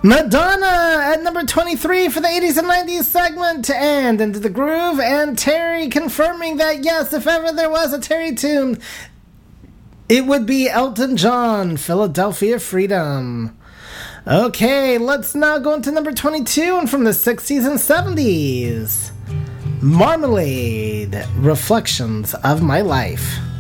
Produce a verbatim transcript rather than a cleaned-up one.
Madonna at number twenty-three for the eighties and nineties segment, and Into the Groove, and Terry confirming that yes, if ever there was a Terry tune, it would be Elton John, Philadelphia Freedom. Okay, let's now go into number twenty-two, and from the sixties and seventies, Marmalade, Reflections of My Life.